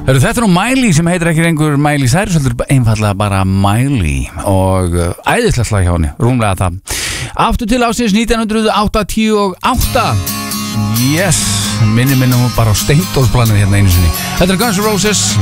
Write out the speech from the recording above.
Þetta nú Miley sem heitir ekki lengur Miley Cyrus, heldur einfallega bara Miley og æðislega slag hjá henni, rúmlega það. Aftur til ásins 1988. Yes, minnum bara á Steindórsplanið hérna einu sinni. Þetta Guns N' Roses.